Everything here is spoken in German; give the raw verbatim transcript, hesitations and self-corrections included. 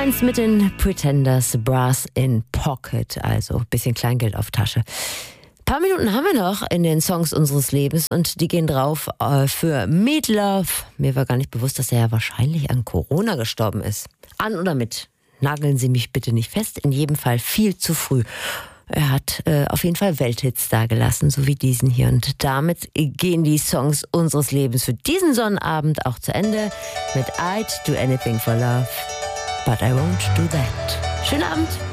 eins mit den Pretenders, Brass in Pocket, also ein bisschen Kleingeld auf Tasche. Ein paar Minuten haben wir noch in den Songs unseres Lebens und die gehen drauf äh, für Meat Love. Mir war gar nicht bewusst, dass er ja wahrscheinlich an Corona gestorben ist. An oder mit? Nageln Sie mich bitte nicht fest, in jedem Fall viel zu früh. Er hat äh, auf jeden Fall Welthits dagelassen, so wie diesen hier. Und damit gehen die Songs unseres Lebens für diesen Sonnabend auch zu Ende mit I'd do anything for love, but I won't do that. Schönen Abend.